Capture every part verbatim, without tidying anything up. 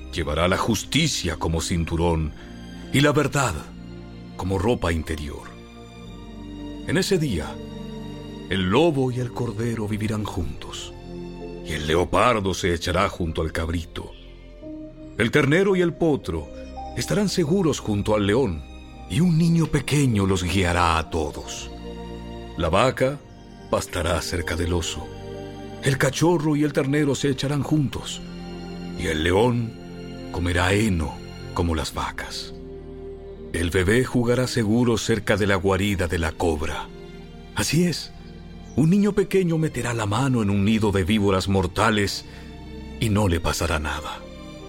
Llevará la justicia como cinturón y la verdad como ropa interior. En ese día, el lobo y el cordero vivirán juntos, y el leopardo se echará junto al cabrito. El ternero y el potro estarán seguros junto al león, y un niño pequeño los guiará a todos. La vaca pastará cerca del oso. El cachorro y el ternero se echarán juntos, y el león comerá heno como las vacas. El bebé jugará seguro cerca de la guarida de la cobra. Así es, un niño pequeño meterá la mano en un nido de víboras mortales y no le pasará nada.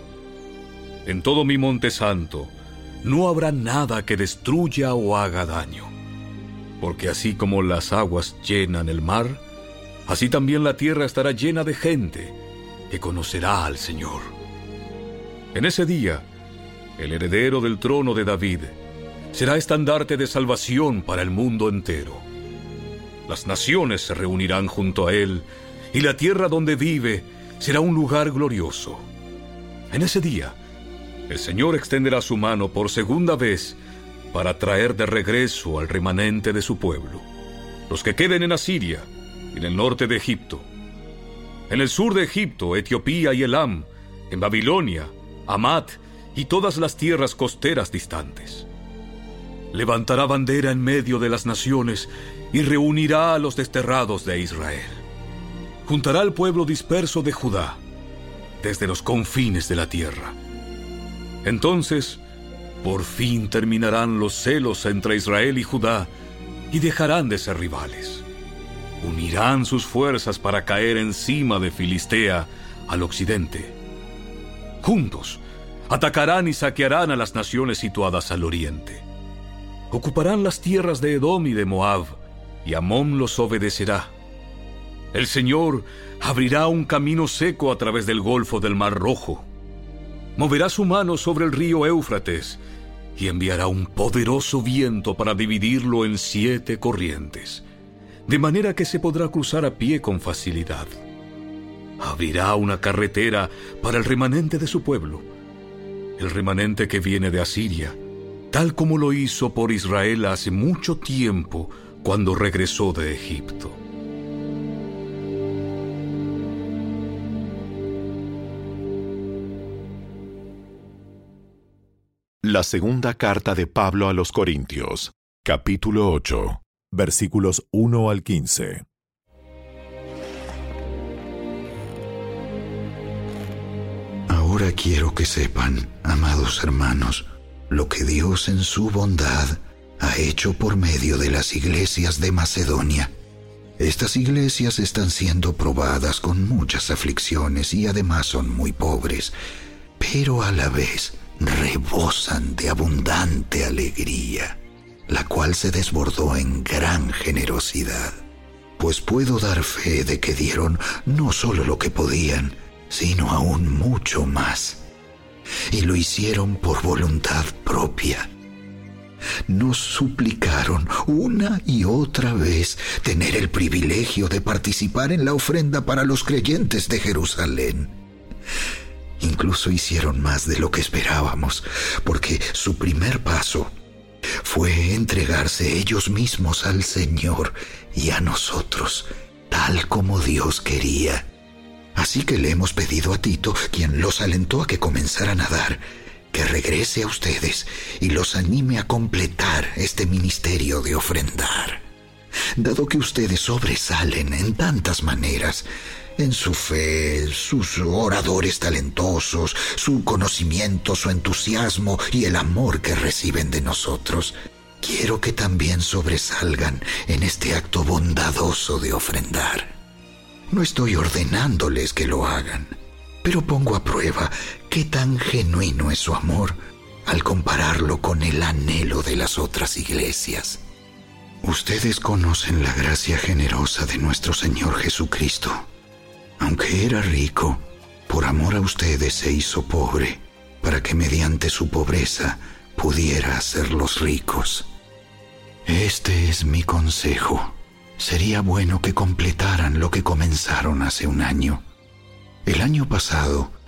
En todo mi monte santo no habrá nada que destruya o haga daño, porque así como las aguas llenan el mar, así también la tierra estará llena de gente que conocerá al Señor. En ese día, el heredero del trono de David será estandarte de salvación para el mundo entero. Las naciones se reunirán junto a él, y la tierra donde vive será un lugar glorioso. En ese día, el Señor extenderá su mano por segunda vez para traer de regreso al remanente de su pueblo, los que queden en Asiria, en el norte de Egipto, en el sur de Egipto, Etiopía y Elam, en Babilonia, Hamat y todas las tierras costeras distantes. Levantará bandera en medio de las naciones y reunirá a los desterrados de Israel. Juntará al pueblo disperso de Judá, desde los confines de la tierra. Entonces, por fin terminarán los celos entre Israel y Judá y dejarán de ser rivales. Unirán sus fuerzas para caer encima de Filistea al occidente. Juntos, atacarán y saquearán a las naciones situadas al oriente. Ocuparán las tierras de Edom y de Moab, y Amón los obedecerá. El Señor abrirá un camino seco a través del golfo del Mar Rojo. Moverá su mano sobre el río Éufrates y enviará un poderoso viento para dividirlo en siete corrientes, de manera que se podrá cruzar a pie con facilidad. Abrirá una carretera para el remanente de su pueblo, el remanente que viene de Asiria, tal como lo hizo por Israel hace mucho tiempo cuando regresó de Egipto. La segunda carta de Pablo a los Corintios, capítulo ocho, versículos uno al quince. Ahora quiero que sepan, amados hermanos, lo que Dios en su bondad ha hecho por medio de las iglesias de Macedonia. Estas iglesias están siendo probadas con muchas aflicciones y además son muy pobres, pero a la vez rebosan de abundante alegría, la cual se desbordó en gran generosidad. Pues puedo dar fe de que dieron no solo lo que podían, sino aún mucho más. Y lo hicieron por voluntad propia. Nos suplicaron una y otra vez tener el privilegio de participar en la ofrenda para los creyentes de Jerusalén. Incluso hicieron más de lo que esperábamos, porque su primer paso fue entregarse ellos mismos al Señor y a nosotros, tal como Dios quería. Así que le hemos pedido a Tito, quien los alentó a que comenzaran a dar, que regrese a ustedes y los anime a completar este ministerio de ofrendar. Dado que ustedes sobresalen en tantas maneras, en su fe, sus oradores talentosos, su conocimiento, su entusiasmo y el amor que reciben de nosotros, quiero que también sobresalgan en este acto bondadoso de ofrendar. No estoy ordenándoles que lo hagan, pero pongo a prueba qué tan genuino es su amor al compararlo con el anhelo de las otras iglesias. Ustedes conocen la gracia generosa de nuestro Señor Jesucristo. Aunque era rico, por amor a ustedes se hizo pobre, para que mediante su pobreza pudiera hacerlos ricos. Este es mi consejo. Sería bueno que completaran lo que comenzaron hace un año. El año pasado